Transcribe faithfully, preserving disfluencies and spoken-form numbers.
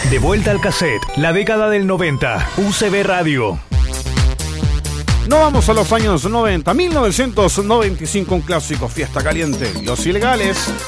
De vuelta al cassette, la década del noventa, U C B Radio. No vamos a los años noventa, mil novecientos noventa y cinco, un clásico, Fiesta Caliente, Los Ilegales.